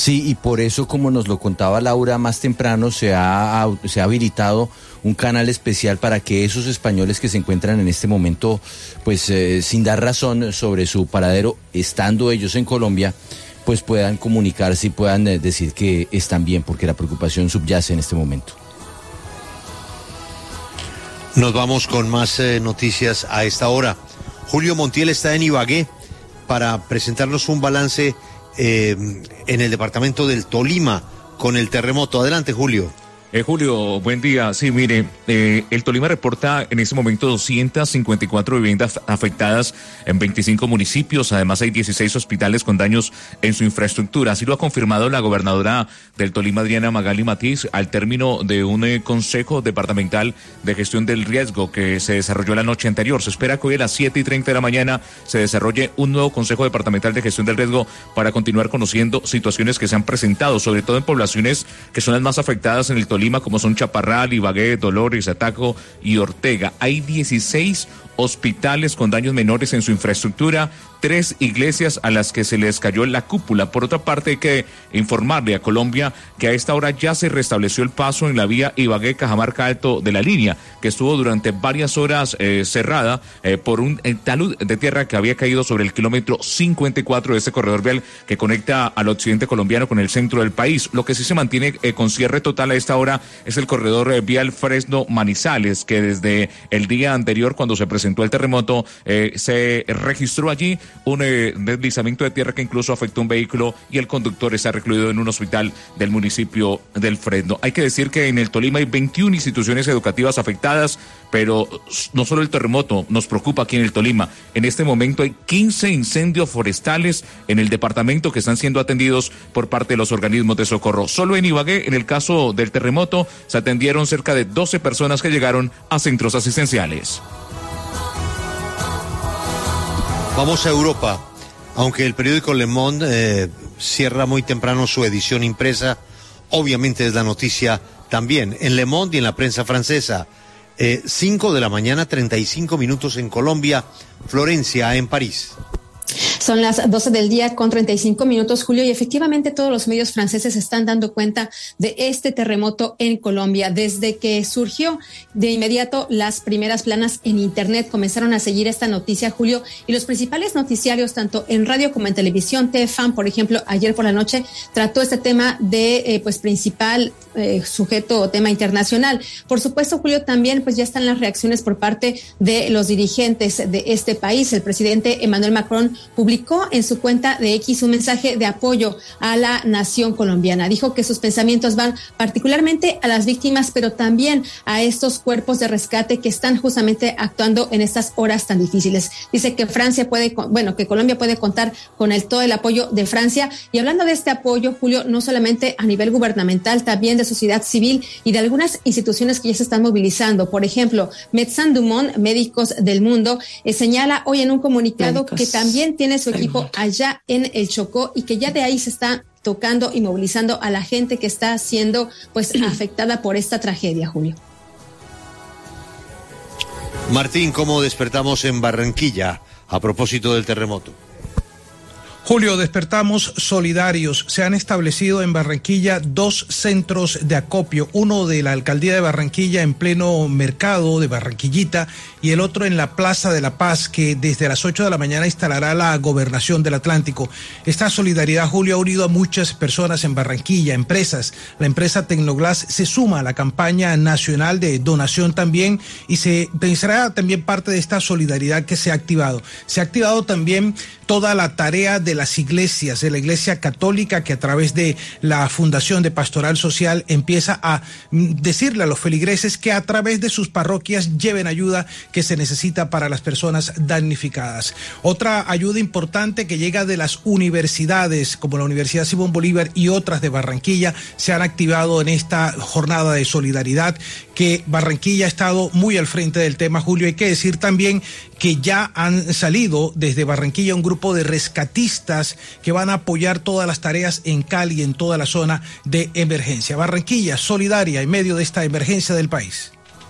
Sí, y por eso, como nos lo contaba Laura más temprano, se ha habilitado un canal especial para que esos españoles que se encuentran en este momento, pues sin dar razón sobre su paradero, estando ellos en Colombia, pues puedan comunicarse y puedan decir que están bien, porque la preocupación subyace en este momento. Nos vamos con más noticias a esta hora. Julio Montiel está en Ibagué para presentarnos un balance en el departamento del Tolima con el terremoto. Adelante, Julio. Julio, buen día. Sí, mire, el Tolima reporta en este momento 254 viviendas afectadas en 25 municipios. Además, hay 16 hospitales con daños en su infraestructura. Así lo ha confirmado la gobernadora del Tolima, Adriana Magali Matiz, al término de un consejo departamental de gestión del riesgo que se desarrolló la noche anterior. Se espera que hoy a las 7:30 de la mañana se desarrolle un nuevo consejo departamental de gestión del riesgo para continuar conociendo situaciones que se han presentado, sobre todo en poblaciones que son las más afectadas en el Tolima, como son Chaparral, Ibagué, Dolores, Ataco y Ortega. Hay 16 hospitales con daños menores en su infraestructura, 3 iglesias a las que se les cayó la cúpula. Por otra parte, hay que informarle a Colombia que a esta hora ya se restableció el paso en la vía Ibagué-Cajamarca Alto de la línea, que estuvo durante varias horas cerrada por un talud de tierra que había caído sobre el kilómetro 54 de ese corredor vial que conecta al occidente colombiano con el centro del país. Lo que sí se mantiene con cierre total a esta hora es el corredor vial Fresno-Manizales, que desde el día anterior, cuando se presentó el terremoto, se registró allí un deslizamiento de tierra que incluso afectó un vehículo y el conductor está recluido en un hospital del municipio del Fresno. Hay que decir que en el Tolima hay 21 instituciones educativas afectadas, pero no solo el terremoto nos preocupa aquí en el Tolima. En este momento hay 15 incendios forestales en el departamento que están siendo atendidos por parte de los organismos de socorro. Solo en Ibagué, en el caso del terremoto, se atendieron cerca de 12 personas que llegaron a centros asistenciales. Vamos a Europa. Aunque el periódico Le Monde cierra muy temprano su edición impresa, obviamente es la noticia también en Le Monde y en la prensa francesa. 5 de la mañana, 35 minutos en Colombia, Florencia en París. Son las 12 del día con 35 minutos, Julio, y efectivamente todos los medios franceses están dando cuenta de este terremoto en Colombia. Desde que surgió, de inmediato las primeras planas en Internet comenzaron a seguir esta noticia, Julio, y los principales noticiarios, tanto en radio como en televisión, TFAM, por ejemplo, ayer por la noche, trató este tema de, principal sujeto o tema internacional. Por supuesto, Julio, también pues ya están las reacciones por parte de los dirigentes de este país. El presidente Emmanuel Macron publicó en su cuenta de X un mensaje de apoyo a la nación colombiana. Dijo que sus pensamientos van particularmente a las víctimas, pero también a estos cuerpos de rescate que están justamente actuando en estas horas tan difíciles. Dice que que Colombia puede contar con todo el apoyo de Francia. Y hablando de este apoyo, Julio, no solamente a nivel gubernamental, también de sociedad civil y de algunas instituciones que ya se están movilizando. Por ejemplo, Médecins du Monde, Médicos del Mundo, señala hoy en un comunicado que también tiene su equipo allá en el Chocó y que ya de ahí se está tocando y movilizando a la gente que está siendo afectada por esta tragedia, Julio. Martín, ¿cómo despertamos en Barranquilla a propósito del terremoto? Julio, despertamos solidarios. Se han establecido en Barranquilla 2 centros de acopio, uno de la alcaldía de Barranquilla en pleno mercado de Barranquillita y el otro en la Plaza de la Paz, que desde las 8 de la mañana instalará la Gobernación del Atlántico. Esta solidaridad, Julio, ha unido a muchas personas en Barranquilla, empresas. La empresa Tecnoglass se suma a la campaña nacional de donación también y se pensará también parte de esta solidaridad que se ha activado. Se ha activado también toda la tarea de las iglesias, de la Iglesia Católica, que a través de la Fundación de Pastoral Social empieza a decirle a los feligreses que a través de sus parroquias lleven ayuda que se necesita para las personas damnificadas. Otra ayuda importante que llega de las universidades, como la Universidad Simón Bolívar y otras de Barranquilla, se han activado en esta jornada de solidaridad, que Barranquilla ha estado muy al frente del tema, Julio. Hay que decir también que ya han salido desde Barranquilla un grupo de rescatistas que van a apoyar todas las tareas en Cali, en toda la zona de emergencia. Barranquilla, solidaria en medio de esta emergencia del país.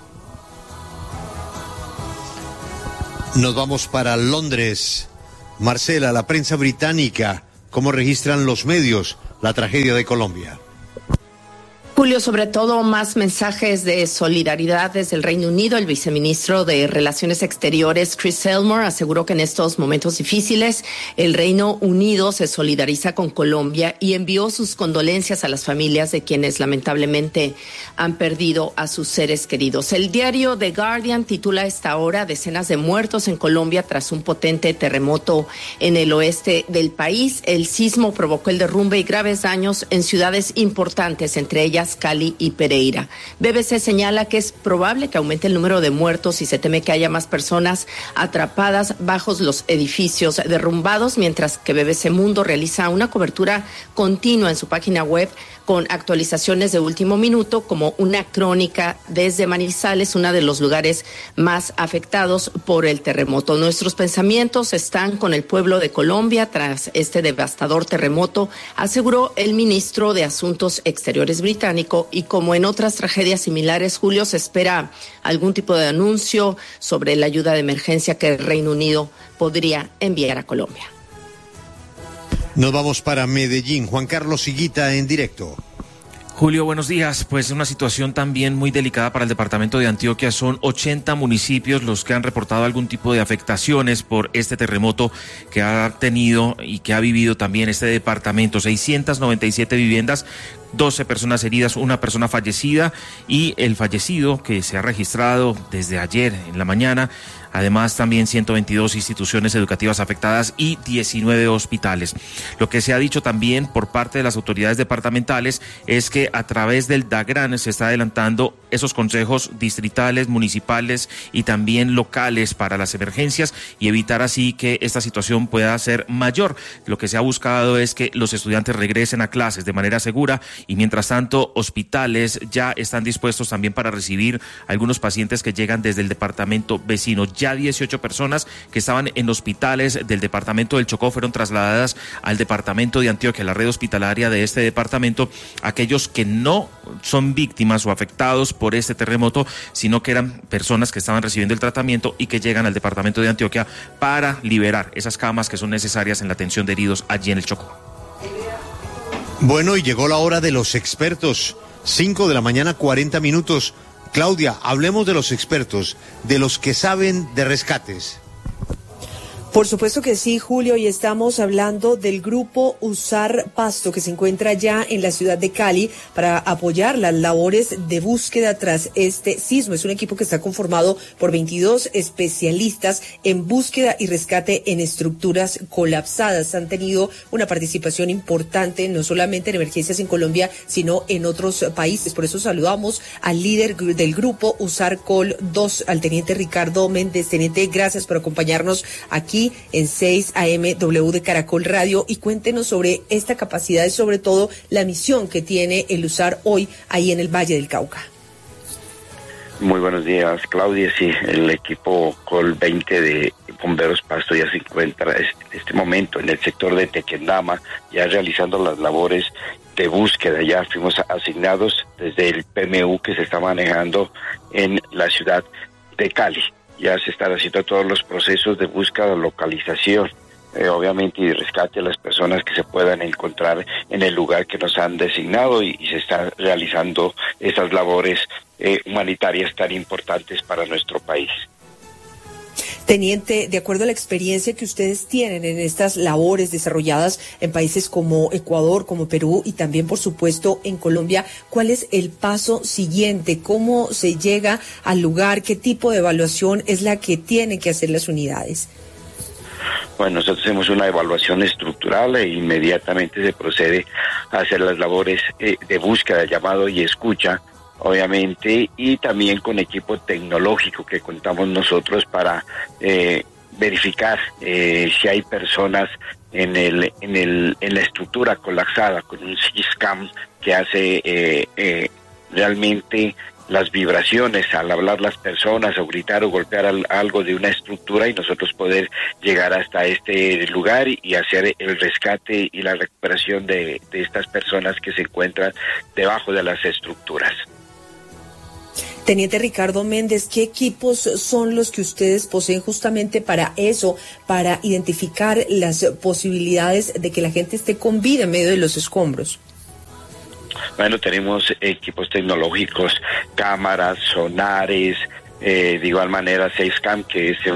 Nos vamos para Londres. Marcela, la prensa británica, ¿cómo registran los medios la tragedia de Colombia. Julio, sobre todo más mensajes de solidaridad desde el Reino Unido. El viceministro de Relaciones Exteriores, Chris Elmore, aseguró que en estos momentos difíciles el Reino Unido se solidariza con Colombia y envió sus condolencias a las familias de quienes lamentablemente han perdido a sus seres queridos. El diario The Guardian titula a esta hora decenas de muertos en Colombia tras un potente terremoto en el oeste del país. El sismo provocó el derrumbe y graves daños en ciudades importantes, entre ellas Cali y Pereira. BBC señala que es probable que aumente el número de muertos y se teme que haya más personas atrapadas bajo los edificios derrumbados, mientras que BBC Mundo realiza una cobertura continua en su página web con actualizaciones de último minuto, como una crónica desde Manizales, uno de los lugares más afectados por el terremoto. Nuestros pensamientos están con el pueblo de Colombia tras este devastador terremoto, aseguró el ministro de Asuntos Exteriores británico, y como en otras tragedias similares, Julio, se espera algún tipo de anuncio sobre la ayuda de emergencia que el Reino Unido podría enviar a Colombia. Nos vamos para Medellín. Juan Carlos Higuita en directo. Julio, buenos días. Pues una situación también muy delicada para el departamento de Antioquia. Son 80 municipios los que han reportado algún tipo de afectaciones por este terremoto que ha tenido y que ha vivido también este departamento. 697 viviendas, 12 personas heridas, una persona fallecida, y el fallecido que se ha registrado desde ayer en la mañana. Además, también 122 instituciones educativas afectadas y 19 hospitales. Lo que se ha dicho también por parte de las autoridades departamentales es que a través del DAGRAN se está adelantando esos consejos distritales, municipales y también locales para las emergencias y evitar así que esta situación pueda ser mayor. Lo que se ha buscado es que los estudiantes regresen a clases de manera segura, y mientras tanto hospitales ya están dispuestos también para recibir algunos pacientes que llegan desde el departamento vecino. Ya 18 personas que estaban en hospitales del departamento del Chocó fueron trasladadas al departamento de Antioquia, la red hospitalaria de este departamento. Aquellos que no son víctimas o afectados por este terremoto, sino que eran personas que estaban recibiendo el tratamiento y que llegan al departamento de Antioquia para liberar esas camas que son necesarias en la atención de heridos allí en el Chocó. Bueno, y llegó la hora de los expertos. 5 de la mañana, 40 minutos. Claudia, hablemos de los expertos, de los que saben de rescates. Por supuesto que sí, Julio, y estamos hablando del grupo Usar Pasto, que se encuentra ya en la ciudad de Cali para apoyar las labores de búsqueda tras este sismo. Es un equipo que está conformado por 22 especialistas en búsqueda y rescate en estructuras colapsadas. Han tenido una participación importante, no solamente en emergencias en Colombia, sino en otros países. Por eso saludamos al líder del grupo Usar Col 2, al teniente Ricardo Méndez. Teniente, gracias por acompañarnos aquí en 6 AM W de Caracol Radio, y cuéntenos sobre esta capacidad y sobre todo la misión que tiene el Usar hoy ahí en el Valle del Cauca. Muy buenos días, Claudia. Sí, el equipo Col 20 de Bomberos Pasto ya se encuentra en este momento en el sector de Tequendama, ya realizando las labores de búsqueda. Ya fuimos asignados desde el PMU que se está manejando en la ciudad de Cali. Ya se están haciendo todos los procesos de búsqueda, localización, obviamente, y de rescate a las personas que se puedan encontrar en el lugar que nos han designado, y se están realizando estas labores humanitarias tan importantes para nuestro país. Teniente, de acuerdo a la experiencia que ustedes tienen en estas labores desarrolladas en países como Ecuador, como Perú y también, por supuesto, en Colombia, ¿cuál es el paso siguiente? ¿Cómo se llega al lugar? ¿Qué tipo de evaluación es la que tienen que hacer las unidades? Bueno, nosotros hacemos una evaluación estructural e inmediatamente se procede a hacer las labores de búsqueda, llamado y escucha, obviamente, y también con equipo tecnológico que contamos nosotros para verificar si hay personas en la estructura colapsada, con un Syscam que hace realmente las vibraciones al hablar las personas o gritar o golpear algo de una estructura, y nosotros poder llegar hasta este lugar y hacer el rescate y la recuperación de estas personas que se encuentran debajo de las estructuras. Teniente Ricardo Méndez, ¿qué equipos son los que ustedes poseen justamente para eso, para identificar las posibilidades de que la gente esté con vida en medio de los escombros? Bueno, tenemos equipos tecnológicos, cámaras, sonares, de igual manera SafeCam, que es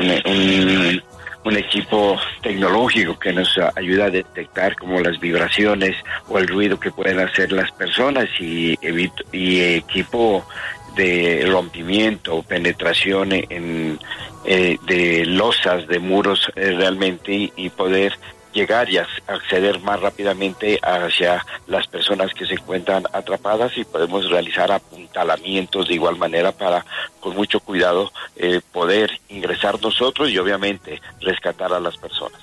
un equipo tecnológico que nos ayuda a detectar como las vibraciones o el ruido que pueden hacer las personas, y equipo de rompimiento o penetración de losas, de muros realmente, y poder llegar y acceder más rápidamente hacia las personas que se encuentran atrapadas, y podemos realizar apuntalamientos de igual manera para, con mucho cuidado, poder ingresar nosotros y obviamente rescatar a las personas.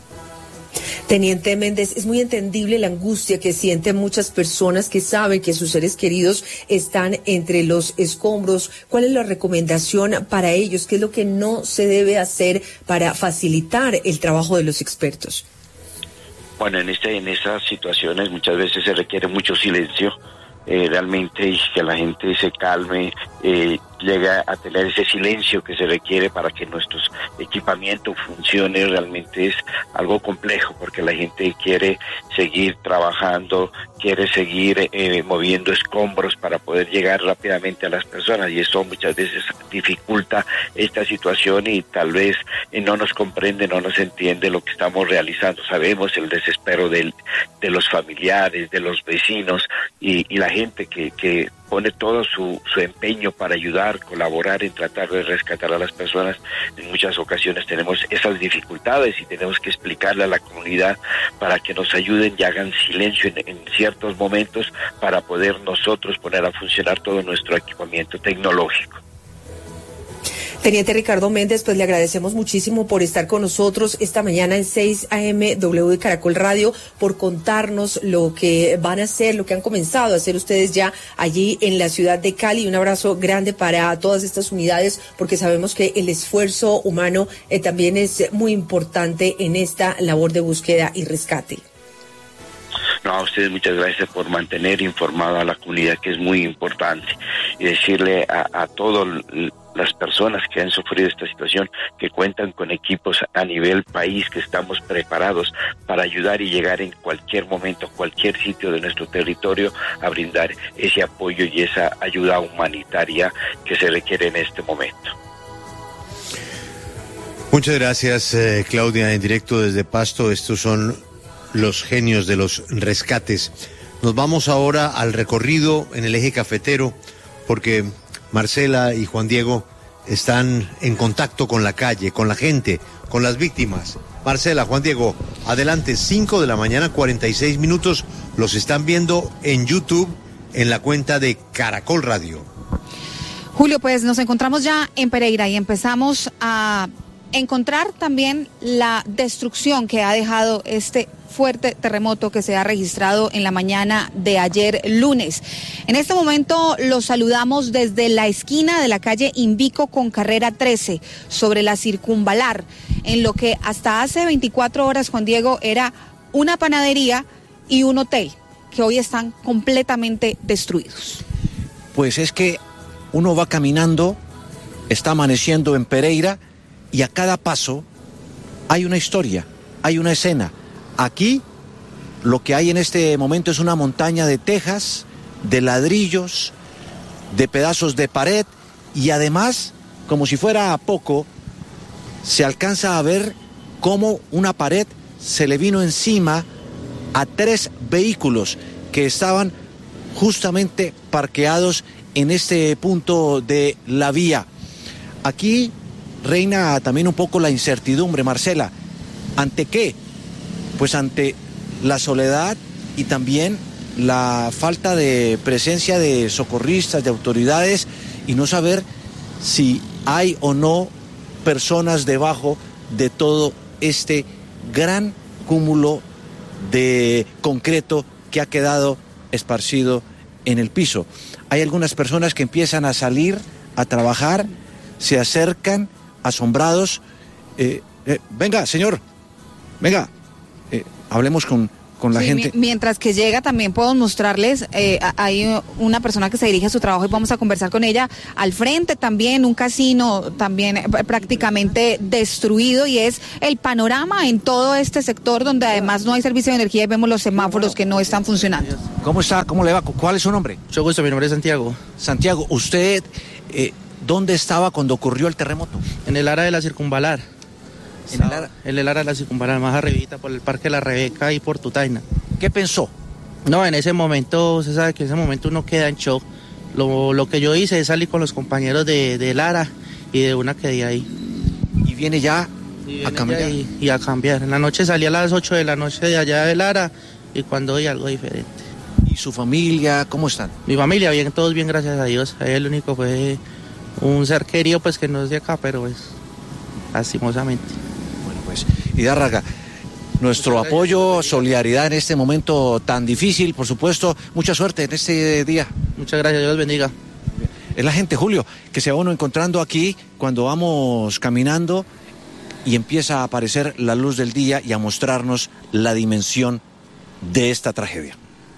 Teniente Méndez, es muy entendible la angustia que sienten muchas personas que saben que sus seres queridos están entre los escombros. ¿Cuál es la recomendación para ellos? ¿Qué es lo que no se debe hacer para facilitar el trabajo de los expertos? Bueno, en estas situaciones muchas veces se requiere mucho silencio, realmente, y que la gente se calme, llega a tener ese silencio que se requiere para que nuestro equipamiento funcione. Realmente es algo complejo porque la gente quiere seguir trabajando, quiere seguir moviendo escombros para poder llegar rápidamente a las personas, y esto muchas veces dificulta esta situación, y tal vez no nos comprende, no nos entiende lo que estamos realizando. Sabemos el desespero de los familiares, de los vecinos y la gente que pone todo su empeño para ayudar, colaborar en tratar de rescatar a las personas. En muchas ocasiones tenemos esas dificultades y tenemos que explicarle a la comunidad para que nos ayuden y hagan silencio en ciertos momentos para poder nosotros poner a funcionar todo nuestro equipamiento tecnológico. Teniente Ricardo Méndez, pues le agradecemos muchísimo por estar con nosotros esta mañana en 6 AM W de Caracol Radio, por contarnos lo que van a hacer, lo que han comenzado a hacer ustedes ya allí en la ciudad de Cali. Un abrazo grande para todas estas unidades, porque sabemos que el esfuerzo humano también es muy importante en esta labor de búsqueda y rescate. No, a ustedes muchas gracias por mantener informada a la comunidad, que es muy importante, y decirle a todas las personas que han sufrido esta situación que cuentan con equipos a nivel país, que estamos preparados para ayudar y llegar en cualquier momento, a cualquier sitio de nuestro territorio, a brindar ese apoyo y esa ayuda humanitaria que se requiere en este momento. Muchas gracias, Claudia, en directo desde Pasto. Estos son los genios de los rescates. Nos vamos ahora al recorrido en el eje cafetero, porque Marcela y Juan Diego están en contacto con la calle, con la gente, con las víctimas. Marcela, Juan Diego, adelante, 5 de la mañana, 46 minutos. Los están viendo en YouTube, en la cuenta de Caracol Radio. Julio, pues nos encontramos ya en Pereira y empezamos a encontrar también la destrucción que ha dejado este fuerte terremoto que se ha registrado en la mañana de ayer lunes. En este momento los saludamos desde la esquina de la calle Invico con carrera 13, sobre la Circunvalar, en lo que hasta hace 24 horas, Juan Diego, era una panadería y un hotel, que hoy están completamente destruidos. Pues es que uno va caminando, está amaneciendo en Pereira, y a cada paso hay una historia, hay una escena. Aquí lo que hay en este momento es una montaña de tejas, de ladrillos, de pedazos de pared, y además, como si fuera poco, se alcanza a ver cómo una pared se le vino encima a 3 vehículos que estaban justamente parqueados en este punto de la vía. Aquí reina también un poco la incertidumbre, Marcela. ¿Ante qué? Pues ante la soledad y también la falta de presencia de socorristas, de autoridades, y no saber si hay o no personas debajo de todo este gran cúmulo de concreto que ha quedado esparcido en el piso. Hay algunas personas que empiezan a salir a trabajar, se acercan asombrados. Venga, señor, venga, hablemos con con la gente. Mientras que llega también podemos mostrarles, hay una persona que se dirige a su trabajo y vamos a conversar con ella. Al frente también un casino también prácticamente destruido, y es el panorama en todo este sector donde además no hay servicio de energía y vemos los semáforos que no están funcionando. ¿Cómo está? ¿Cómo le va? ¿Cuál es su nombre? Mucho gusto, mi nombre es Santiago. Santiago, usted, ¿dónde estaba cuando ocurrió el terremoto? En el área de la Circunvalar. En el área de la Circunvalar, más arribita, por el Parque La Rebeca y por Tutaina. ¿Qué pensó? No, en ese momento, usted sabe que en ese momento uno queda en shock. Lo que yo hice es salir con los compañeros de Lara y de una quedé ahí. ¿Y viene ya a cambiar? Y a cambiar. En la noche salí a las 8 de la noche de allá de Lara y cuando vi algo diferente. ¿Y su familia, cómo están? Mi familia, bien, todos bien, gracias a Dios. Ahí el único fue un ser querido, pues que no es de acá, pero pues lastimosamente. Bueno, pues, Hidárraga, nuestro apoyo, solidaridad en este momento tan difícil, por supuesto. Mucha suerte en este día. Muchas gracias, Dios los bendiga. Es la gente, Julio, que se va uno encontrando aquí cuando vamos caminando y empieza a aparecer la luz del día y a mostrarnos la dimensión de esta tragedia.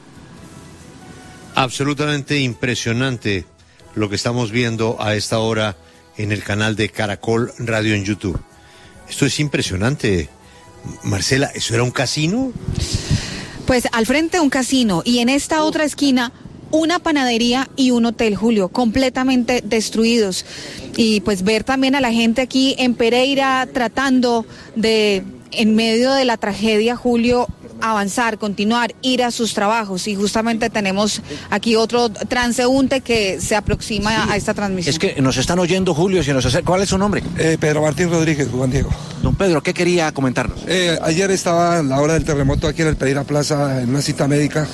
Absolutamente impresionante lo que estamos viendo a esta hora en el canal de Caracol Radio en YouTube. Esto es impresionante. Marcela, ¿eso era un casino? Pues al frente un casino y en esta otra esquina una panadería y un hotel, Julio, completamente destruidos. Y pues ver también a la gente aquí en Pereira tratando de, en medio de la tragedia, Julio, avanzar, continuar, ir a sus trabajos. Y justamente tenemos aquí otro transeúnte que se aproxima a esta transmisión. Es que nos están oyendo, Julio, si nos acerca. ¿Cuál es su nombre? Pedro Martín Rodríguez, Juan Diego. Don Pedro, ¿qué quería comentarnos? Ayer estaba a la hora del terremoto aquí en el Pereira Plaza en una cita médica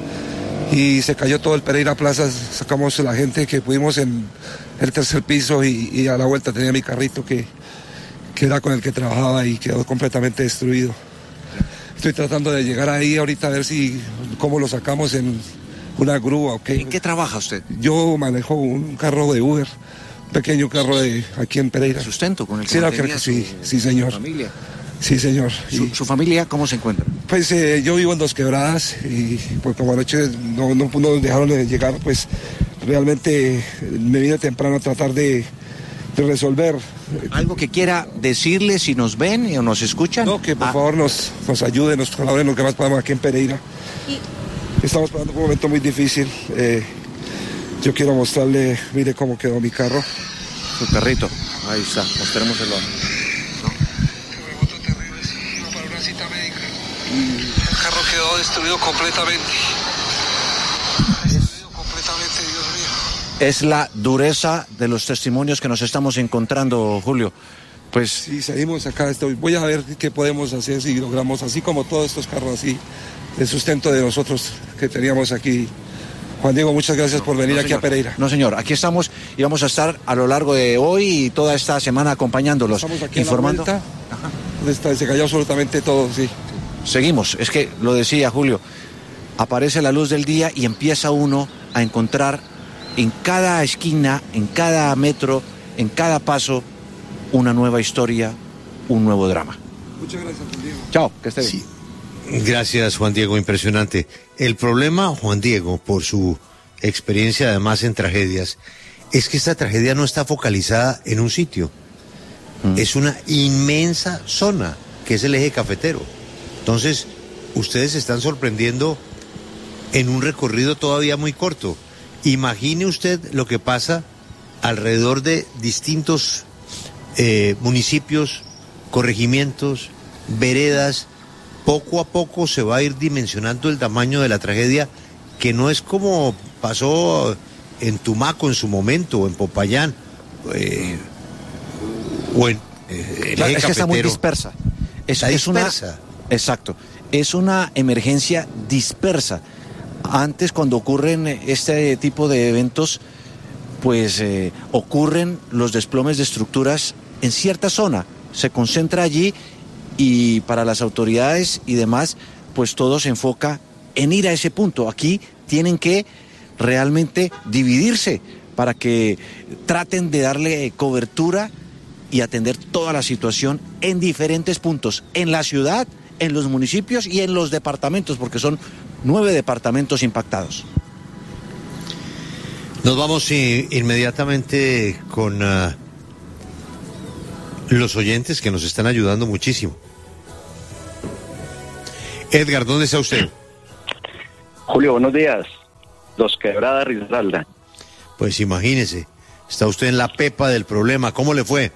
y se cayó todo el Pereira Plaza. Sacamos a la gente que pudimos en el tercer piso y a la vuelta tenía mi carrito que era con el que trabajaba y quedó completamente destruido. Estoy tratando de llegar ahí ahorita a ver cómo lo sacamos en una grúa. Okay. ¿En qué trabaja usted? Yo manejo un carro de Uber, un pequeño carro de aquí en Pereira. ¿Sustento con el que sí, señor. ¿Su familia? Sí, señor. ¿Su familia cómo se encuentra? Pues yo vivo en Dos Quebradas y pues como anoche no nos dejaron de llegar, pues realmente me vine temprano a tratar de resolver. ¿Algo que quiera decirle si nos ven o nos escuchan? No, que por favor nos ayuden, nos colaboren lo que más podamos aquí en Pereira. Estamos pasando un momento muy difícil. Yo quiero mostrarle, mire cómo quedó mi carro. Su carrito, ahí está, mostrémoselo. Terremoto terrible, sí, iba para una cita médica. El carro quedó destruido completamente. Es la dureza de los testimonios que nos estamos encontrando, Julio. Pues sí, seguimos acá. Voy a ver qué podemos hacer si logramos, así como todos estos carros así, el sustento de nosotros que teníamos aquí. Juan Diego, muchas gracias por venir aquí a Pereira. No, señor, aquí estamos y vamos a estar a lo largo de hoy y toda esta semana acompañándolos, estamos aquí informando. En la vuelta, se cayó absolutamente todo, sí. Seguimos, es que lo decía Julio, aparece la luz del día y empieza uno a encontrar en cada esquina, en cada metro, en cada paso, una nueva historia, un nuevo drama. Muchas gracias, Juan Diego. Chao, que esté bien. Sí. Gracias, Juan Diego, impresionante. El problema, Juan Diego, por su experiencia además en tragedias, es que esta tragedia no está focalizada en un sitio. Es una inmensa zona, que es el eje cafetero. Entonces, ustedes se están sorprendiendo en un recorrido todavía muy corto. Imagine usted lo que pasa alrededor de distintos municipios, corregimientos, veredas. Poco a poco se va a ir dimensionando el tamaño de la tragedia, que no es como pasó en Tumaco en su momento, o en Popayán, o en el eje es que está muy dispersa. Está dispersa. Exacto. Es una emergencia dispersa. Antes, cuando ocurren este tipo de eventos, pues ocurren los desplomes de estructuras en cierta zona. Se concentra allí y para las autoridades y demás, pues todo se enfoca en ir a ese punto. Aquí tienen que realmente dividirse para que traten de darle cobertura y atender toda la situación en diferentes puntos, en la ciudad en los municipios y en los departamentos, porque son 9 departamentos impactados. Nos vamos inmediatamente con los oyentes que nos están ayudando muchísimo. Edgar, ¿dónde está usted? Julio, buenos días. Dos Quebradas, Risaralda. Pues imagínese, está usted en la pepa del problema. ¿Cómo le fue?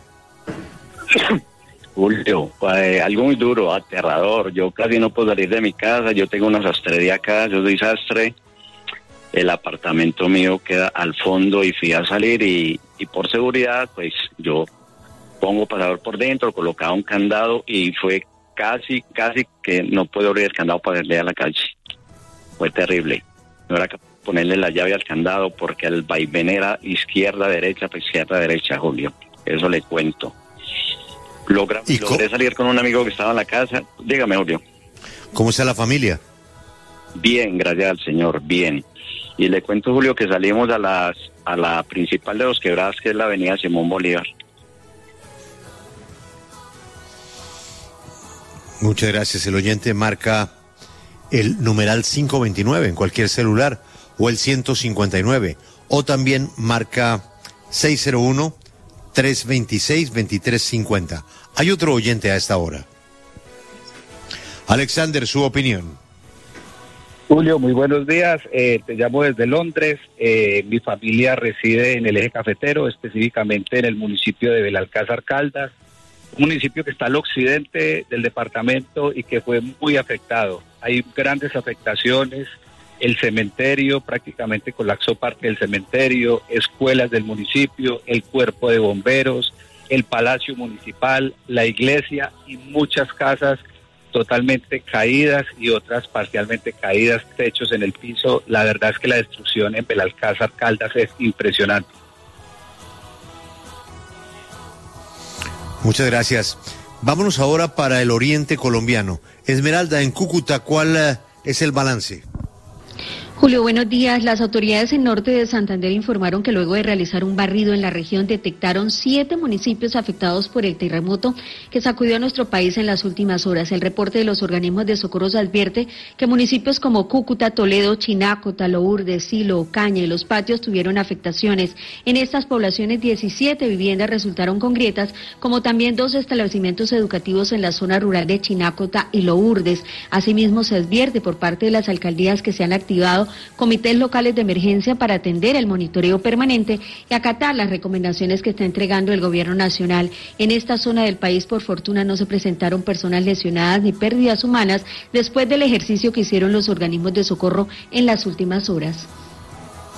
Julio, algo muy duro, aterrador. Yo casi no puedo salir de mi casa. Yo tengo una sastrería acá, yo soy sastre. El apartamento mío queda al fondo y fui a salir y por seguridad, pues yo pongo pasador por dentro, colocaba un candado y fue casi que no puedo abrir el candado para irle a la calle. Fue terrible. No era capaz de ponerle la llave al candado porque el vaivén era izquierda-derecha, Julio. Eso le cuento. Logré salir con un amigo que estaba en la casa. Dígame, Julio. ¿Cómo está la familia? Bien, gracias al Señor, bien. Y le cuento, Julio, que salimos a la principal de Dos Quebradas, que es la avenida Simón Bolívar. Muchas gracias. El oyente marca el numeral 529 en cualquier celular o el 159 o también marca 601-326-2350. Hay otro oyente a esta hora. Alexander, su opinión. Julio, muy buenos días. Te llamo desde Londres. Mi familia reside en el eje cafetero, específicamente en el municipio de Belalcázar Caldas, un municipio que está al occidente del departamento y que fue muy afectado. Hay grandes afectaciones. El cementerio prácticamente colapsó parte del cementerio, escuelas del municipio, el cuerpo de bomberos, el palacio municipal, la iglesia y muchas casas totalmente caídas y otras parcialmente caídas, techos en el piso. La verdad es que la destrucción en Belalcázar Caldas es impresionante. Muchas gracias. Vámonos ahora para el oriente colombiano. Esmeralda, en Cúcuta, ¿cuál es el balance? Julio, buenos días. Las autoridades en norte de Santander informaron que luego de realizar un barrido en la región detectaron 7 municipios afectados por el terremoto que sacudió a nuestro país en las últimas horas. El reporte de los organismos de socorros advierte que municipios como Cúcuta, Toledo, Chinácota, Lourdes, Silo, Ocaña y Los Patios tuvieron afectaciones. En estas poblaciones 17 viviendas resultaron con grietas, como también 2 establecimientos educativos en la zona rural de Chinácota y Lourdes. Asimismo, se advierte por parte de las alcaldías que se han activado comités locales de emergencia para atender el monitoreo permanente y acatar las recomendaciones que está entregando el gobierno nacional. En esta zona del país, por fortuna, no se presentaron personas lesionadas ni pérdidas humanas después del ejercicio que hicieron los organismos de socorro en las últimas horas.